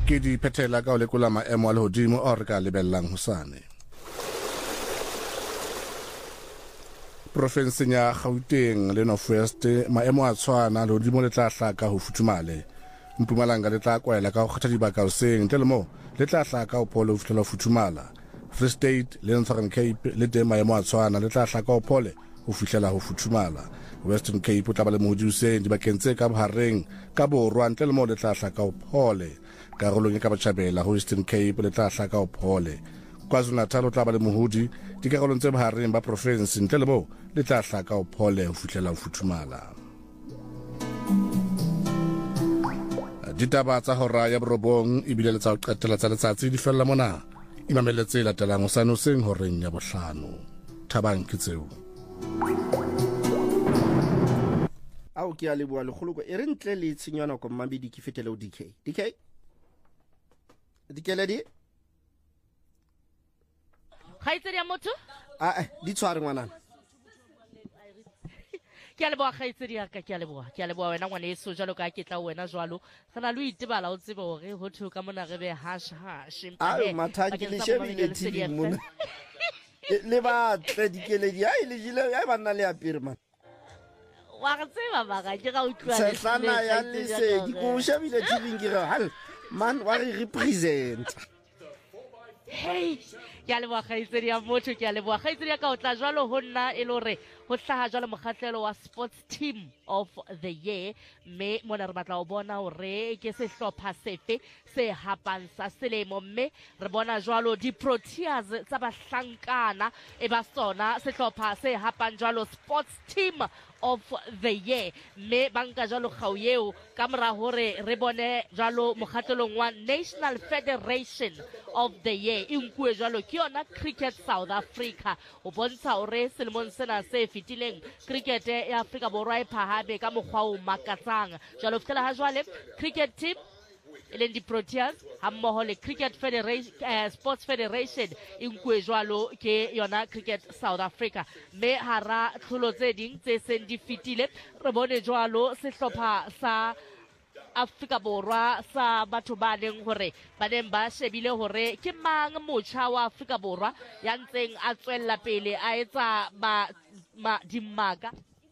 ke di phethela ka o lekola maemo a lehodimo a re ka lebellang hosane. Profenseng ya Gauteng le North West maemo a tshwana lehodimo le tla hlaka ho futhumale. Mpumalanga le tla kwaela ka ho kgetha dibaka hoseng ntle le mo le tla hlaka ho phole ho fihlela ho futhumala. Free State le Northern Cape le teng maemo a tshwana le tla hlaka ho phole ho fihlela ho futhumala. Western Cape o tla ba le mohodi hoseng dibakeng tse ka bohareng ka borwa ntle le mo le tla hlaka ho phole. Karolong e ka Botjhabela ho Eastern Cape le tla hlaka ho phole. KwaZulu-Natal o tla ba le mohodi dikarolong tse bohareng ba province ntle le mo le tla hlaka ho phole ho fihlela ho futhumala. Ditaba tsa hora ya borobong ebile le tsa ho qetela tsa letsatsi di fella mona. Imameletse latelang hosane hoseng horeng ya bohlano. Thabang ke tseo. Ao ke a leboa legoloko e re ntle le tshenyana ko mmabedi ke fetele o DK dikeledi Khaitsedi ya motho di tshware ngwanana ke a leboa khaitsedi ya ka ke a leboa wena ngwane eso jalo ka ke tla wena jwalo kana lo itebala o tsebe hore ho thu ka mona re be hash mathaki le shebile TV mona le ba tle dikeledi le jile ya banna le apere man wa re tseba baka ke ga utlwa le sana ya le se di ko shebile TV ngire hal man wa re represent. Hey, ke a leboa khaitsedi ya motho ke a leboa khaitsedi ya ka o tla jwalo ho nna e le hore ho hlaha jwalo mokgahlelo wa sports team of the year me mona re batla o bona hore ke sehlopha sefe se hapang sa selemo mme re bona jwalo di Proteas tsa bahlankana e ba sona sehlopha se hapang jwalo sports team of the year me banka jalo khauyeo ka mora hore re bone jalo mokgahlelong wa National Federation of the year inkwe jalo ke yona Cricket South Africa o bontsha hore selemong sena se fitileng cricket ya Afrika Borwa e phahame ka mokgwa o makatsang jalo fetela ha jwale cricket team eleng di Proteas ha mmoho le Cricket Federation Sports Federation inkwe jwalo ke yona Cricket South Africa me hara tlholo tse ding tse seng di fitile re bone jwalo sehlopha sa Afrika Borwa sa batho ba leng hore ba neng ba shebile hore ke mang motjha wa Afrika Borwa ya ntseng a tswella pele a etsa dimaka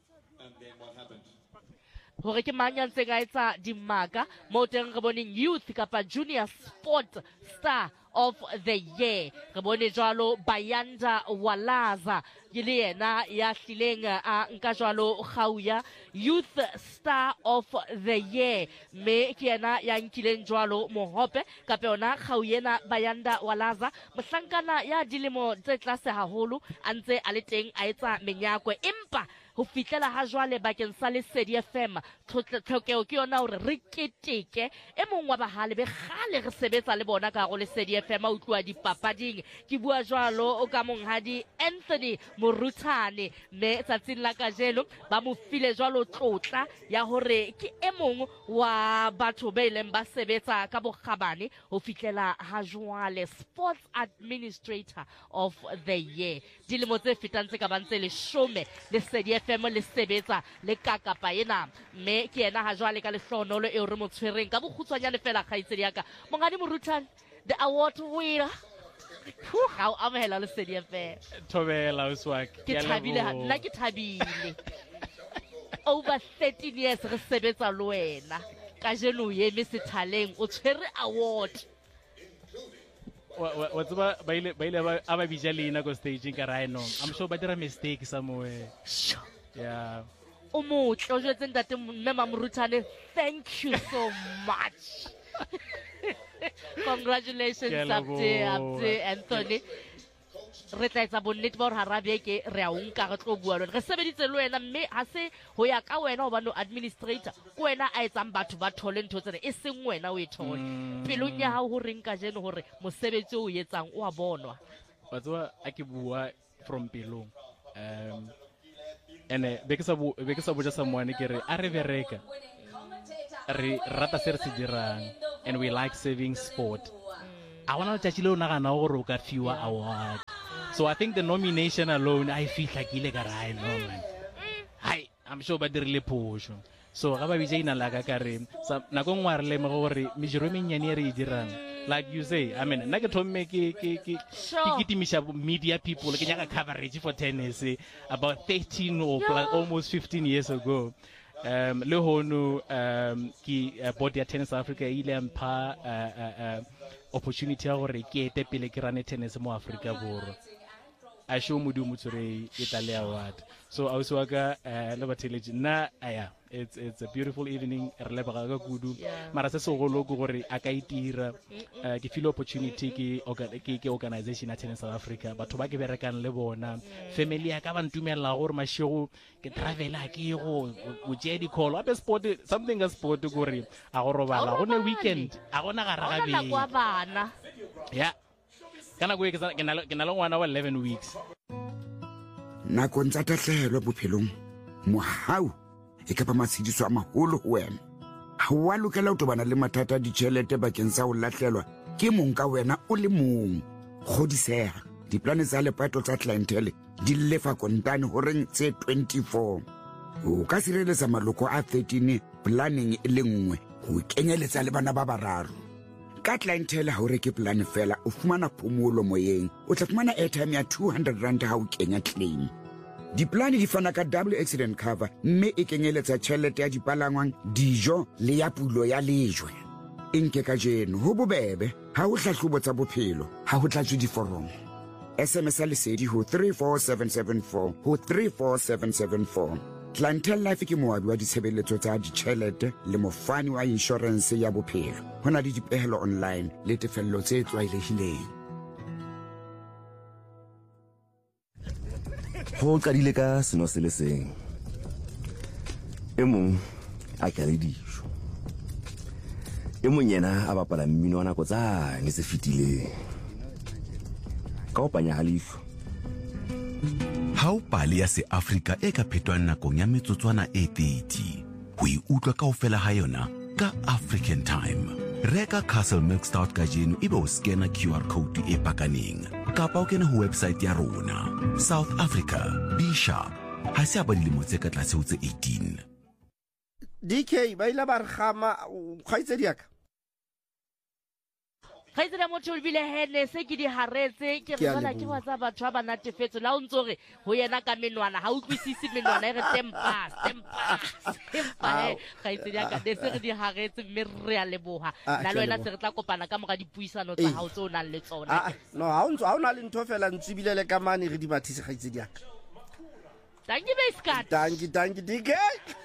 hore ke mang ya ntseng a etsa dimaka mo teng re boneng youth kapa junior sport star of the year re bone jwalo Bayanda Walaza ke le yena ya hlileng a nka jwalo Gauya youth star of the year me ke yena ya nkileng jwalo mohope kapa yona Gauyena Bayanda Walaza mohlankana ya dilemo tse tlase haholo a ntse a le teng a etsa menyakwe empa ho fitlela ha jwale bakeng sa Lesedi FM tlhokeo ke yona hore re keteke e mong wa bahale be gale re sebetsa le bona ka go Lesedi FM a utlwa dipapading ke bua jwalo o ka monghadi Anthony Morutane me tsatsing la kajeno ba mo file jwalo tlotla ya hore ke e mong wa batho be ileng ba sebetsa ka bokgabane ho fitlela ha jwale sports administrator of the year dilemo tse fetang tse ka bantse le shome Lesedi FM le sebetsa le kakapa ena me ke yena ha jwale ka lehlonolo e re mo tshwereng ka bokhutswanyane fela khaitsedi ya ka mongadi Morutane the award winner ga o amehela Lesedi FM thobela o swak ke thabile nna ke thabile over 13 years re sebetsa le wena ka jeno ye me sethaleng o tshwere award wa tseba ba ile ba bija lena go stage ka raino I'm sure ba dira mistake somewhere yeah o motle o jwetse ntate mme Morutane thank you so much congratulations Abdi Anthony re tla etsa bonnete ba hore hara beke re a unka re tlo bua le re sebeditse le wena mme ha se ho ya ka wena hobane administrator ke wena a etsang batho ba thole ntho tsena e seng wena o e thole pelong ya hao ho reng ka jeno hore mosebetsi o etsang o a bonwa wa tswa a ke bua from pelong ene be ke sa boja someone ke re a re bereka re rata se re se dirang and we like serving sport I want to tell you na gore o ka fiwa award so I think the nomination alone I feel like ile ka ra no man hi I'm sure ba dirile phosho so ga ba bijina la ka re nako ngwa re le mo gore mejero mennyane re dirang like you say. I mean nna ke thomme ke kitimisha media people ke nyaka coverage for tennis about 13 or almost 15 years ago. Le hono ki board ya Tennis Africa ile mpha opportunity ya gore ke ete pele ke rane tennis mo Africa borwa. I show mudu mutsure Italy award. So I also ga le bateleji na aya it's a beautiful evening re le ba ga kudu mara se so go logo gore aka itira ke feel opportunity ke organization ya Tennis South Africa batho ba ke berekang le bona family ya ka ba ntumela gore mashego ke travel ke go je di call up sport something a sport gore a go robala go ne weekend a gona ga raga be kwa bana yeah kana go ke na le ngwana wa 11 weeks na kontsa tatlhelo bophelong mohau e ka ba matshidiso a maholo ho wena ha wa lokela ho tobana le mathata ditšhelete bakeng sa ho latlhelwa ke mong ka wena o le mong godisega diplane tsa lepato tsa clientele di lefa kontane ho reng tse 24 o ka sireletsa maloko a 13 planning e le nngwe ho kenyeletsa le bana ba bararo ka clientele ha o reke plan fela o fumana phomolo moyeng o tla fumana airtime ya 200 rand ha o kenya claim. Diplane di fana ka double accident cover mme e kenyeletsa tšhelete ya dipalangwang dijo le ya pulo ya lejwe enke ka jeno ho bobebe ha o hlahlobo tsa bophelo ha ho tlatswe diforomo SMS lesedi ho 34774 ho 34774 Clientele Life ke moabi wa ditshebeletso tsa ditšhelete le mofani wa insurance ya bophelo hona le dipehelo online le tefello tse tlwaelehileng. Ho qadile ka seno se le seng e mong a ka le dijo e mong yena a bapala mmino wa nako tsane se fetileng ka o panya halifo ha o pale ya se Africa e ka phetwang nakong ya metsotswana e 30 ho e utlwa kaofela ha yona ka African Time. Reka Castle Milk Stout ka jeno ebe o scanner QR code e pakaneng kapa o kena ho website ya rona. South Africa, be sharp. Ha se ba dilemo tse ka tlase ho tse 18. DK ba ile ba re gama kgaitse diaka Khaitse la motho bile hele se ke di haretse ke re bona ke watsa batho ba natefetse la o ntse ho yena ka menwana ha utlwisisi menwana e re tempa khaitse ya ka se re di haretse mme re a leboha na le wena se re tla kopana ka mora dipuisano tsa hao tse o nang le tsona no ha o na le ntho fela ntsibile le ka mane re di bathise khaitse diaka Dankie Beiskat. Dankie DK.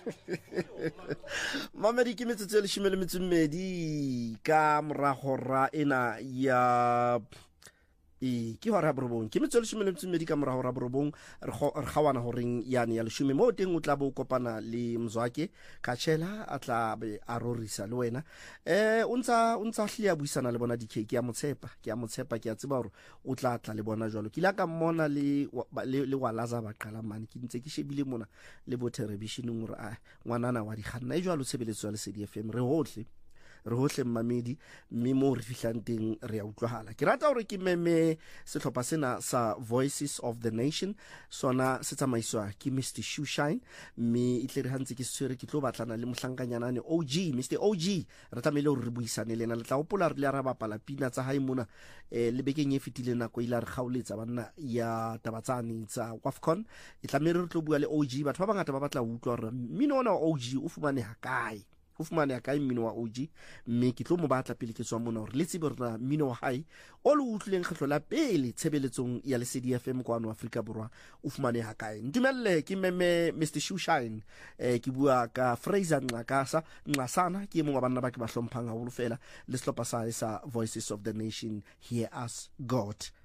Mamedi ke metsotso le shimele metsumedi ka moragora ena ya ke hora borobong ke metsotso le shimele metsumedi ka moragora borobong re gawana horeng yani ya leshome mo teng o tla bo kopana le Mzwake ka tshela a tla be a rorisa le wena o ntsa hlia buisana le bona DK ke a motshepa ke a tseba hore o tla le bona jwalo ke la ka mmona le walaza ba qala mane ke ntse ke shebile mona le bo televisioneng hore ngwanana wa di khanna e jwalo tshebeletso ya Lesedi FM re hohle mmamedi mme mo re fihlang teng re a utlwahala ke rata hore ke meme sehlopha sena sa Voices of the Nation sona se tsamaiswa ke Mr Shoeshine mme itle re hantse ke swere ke tlo batlana le mohlankanyana ne OG Mr OG re tlamehile hore re buisane lena le tla hopola re le ara bapala pina tsa hae mona le bekeng e fitile nako ile re kgaoletsa banna ya tabatsane tsa WAFCON e tlamehile re tlo bua le OG batho ba bangata ba batla ho utlwa hore mmino ona wa OG o fumane ha kae o fumane ya kae mmino wa OG mme ke tlo mo batla pele ke tswa mona hore le tsebe rena mmino wa hae o le utlwileng kgetlo la pele tshebeletsong ya Lesedi FM kwa no Afrika Borwa o fumane ha kae ntumelle ke meme Mr Shoeshine ke bua ka Fraser Nqasana ke mongwe wa banna ba ke ba hlomphang haholo fela le sehlopha sa Voices of the Nation Hear Us God